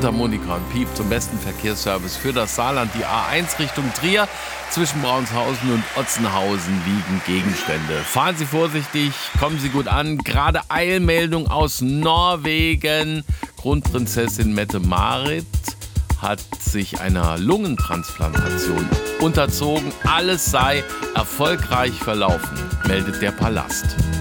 Mundharmonika und Piep zum besten Verkehrsservice für das Saarland. Die A1 Richtung Trier. Zwischen Braunshausen und Otzenhausen liegen Gegenstände. Fahren Sie vorsichtig, kommen Sie gut an. Gerade Eilmeldung aus Norwegen. Kronprinzessin Mette-Marit hat sich einer Lungentransplantation unterzogen. Alles sei erfolgreich verlaufen, meldet der Palast.